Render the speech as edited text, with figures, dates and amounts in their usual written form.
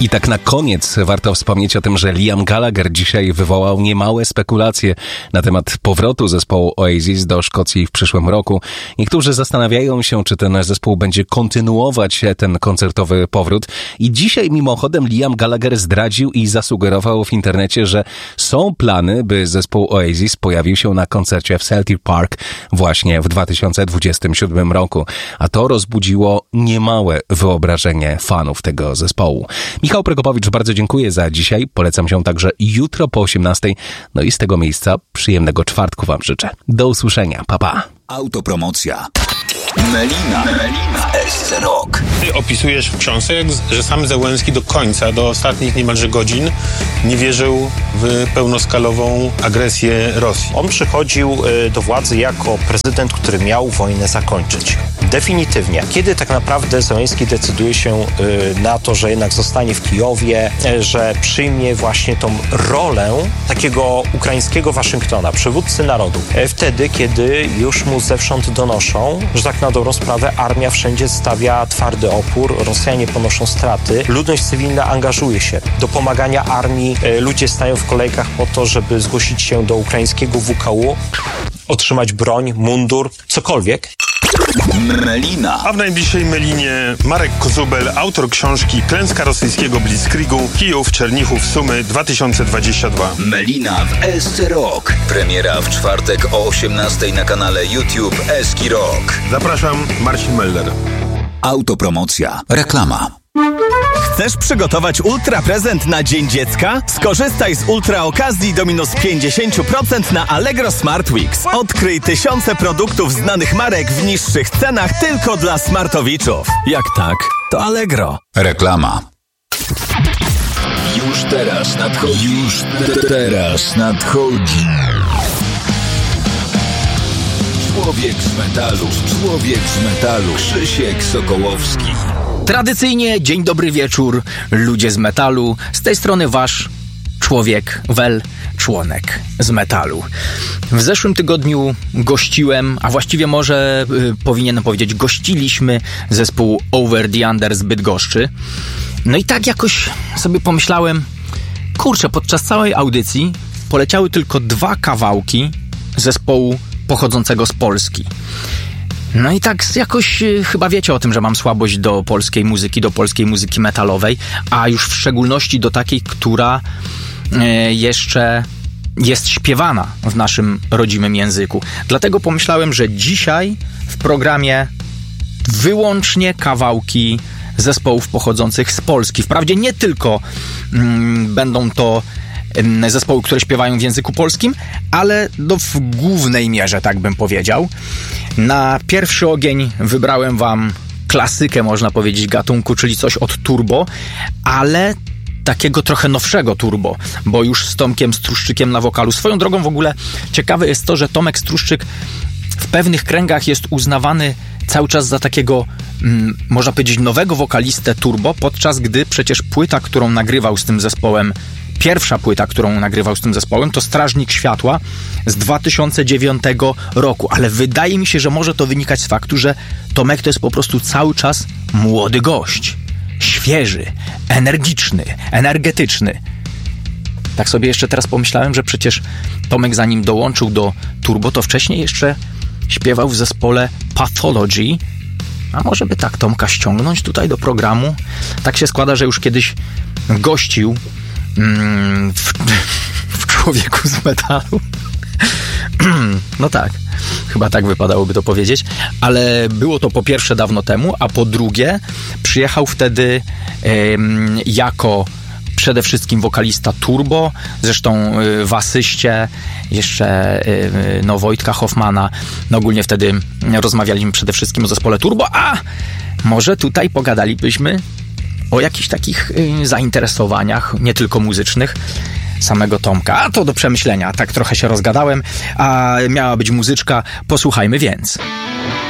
I tak na koniec warto wspomnieć o tym, że Liam Gallagher dzisiaj wywołał niemałe spekulacje na temat powrotu zespołu Oasis do Szkocji w przyszłym roku. Niektórzy zastanawiają się, czy ten zespół będzie kontynuować ten koncertowy powrót. I dzisiaj mimochodem Liam Gallagher zdradził i zasugerował w internecie, że są plany, by zespół Oasis pojawił się na koncercie w Celtic Park właśnie w 2027 roku. A to rozbudziło niemałe wyobrażenie fanów tego zespołu. Michał Prokopowicz, bardzo dziękuję za dzisiaj. Polecam się także jutro po 18:00. No i z tego miejsca przyjemnego czwartku wam życzę. Do usłyszenia. Pa, pa. Autopromocja. Melina SC Rock. Ty opisujesz w książce, że sam Zełenski do końca, do ostatnich niemalże godzin nie wierzył w pełnoskalową agresję Rosji. On przychodził do władzy jako prezydent, który miał wojnę zakończyć. Definitywnie. Kiedy tak naprawdę Zełenski decyduje się na to, że jednak zostanie w Kijowie, że przyjmie właśnie tą rolę takiego ukraińskiego Waszyngtona, przywódcy narodu. Wtedy, kiedy już mu zewsząd donoszą, że tak na dobrą sprawę armia wszędzie stawia twardy opór, Rosjanie ponoszą straty, ludność cywilna angażuje się do pomagania armii, ludzie stają w kolejkach po to, żeby zgłosić się do ukraińskiego WKU, otrzymać broń, mundur, cokolwiek. Melina. A w najbliższej Melinie Marek Kozubel, autor książki Klęska rosyjskiego Blitzkriegu, Kijów, Czernichów, Sumy 2022. Melina w SC Rock. Premiera w czwartek o 18:00 na kanale YouTube SC Rock. Zapraszam, Marcin Meller. Autopromocja. Reklama. Chcesz przygotować ultra prezent na Dzień Dziecka? Skorzystaj z ultra okazji do minus 50% na Allegro Smart Weeks. Odkryj tysiące produktów znanych marek w niższych cenach tylko dla smartowiczów. Jak tak, to Allegro. Reklama. Już teraz nadchodzi. Człowiek z metalu. Krzysiek Sokołowski. Tradycyjnie dzień dobry wieczór, ludzie z metalu. Z tej strony wasz człowiek, członek z metalu. W zeszłym tygodniu gościłem, a właściwie może powinienem powiedzieć gościliśmy zespół Over the Under z Bydgoszczy. No i tak jakoś sobie pomyślałem, kurczę, podczas całej audycji poleciały tylko 2 kawałki zespołu pochodzącego z Polski. No i tak jakoś chyba wiecie o tym, że mam słabość do polskiej muzyki metalowej, a już w szczególności do takiej, która jeszcze jest śpiewana w naszym rodzimym języku. Dlatego pomyślałem, że dzisiaj w programie wyłącznie kawałki zespołów pochodzących z Polski. Wprawdzie nie tylko będą to zespoły, które śpiewają w języku polskim, ale w głównej mierze, tak bym powiedział. Na pierwszy ogień wybrałem wam klasykę, można powiedzieć, gatunku, czyli coś od turbo, ale takiego trochę nowszego turbo, bo już z Tomkiem Struszczykiem na wokalu. Swoją drogą w ogóle ciekawe jest to, że Tomek Struszczyk w pewnych kręgach jest uznawany cały czas za takiego, można powiedzieć, nowego wokalistę turbo, podczas gdy przecież płyta, którą nagrywał z tym zespołem, pierwsza płyta, którą nagrywał z tym zespołem, to Strażnik Światła z 2009 roku. Ale wydaje mi się, że może to wynikać z faktu, że Tomek to jest po prostu cały czas młody gość. Świeży, energiczny, energetyczny. Tak sobie jeszcze teraz pomyślałem, że przecież Tomek, zanim dołączył do turbo, to wcześniej jeszcze śpiewał w zespole Pathology. A może by tak Tomka ściągnąć tutaj do programu? Tak się składa, że już kiedyś gościł w Człowieku z metalu. No tak, chyba tak wypadałoby to powiedzieć, ale było to po pierwsze dawno temu, a po drugie przyjechał wtedy jako przede wszystkim wokalista turbo, zresztą w asyście jeszcze Wojtka Hoffmana. No ogólnie wtedy rozmawialiśmy przede wszystkim o zespole turbo, a może tutaj pogadalibyśmy o jakichś takich zainteresowaniach, nie tylko muzycznych, samego Tomka. A to do przemyślenia, tak trochę się rozgadałem, a miała być muzyczka, posłuchajmy więc.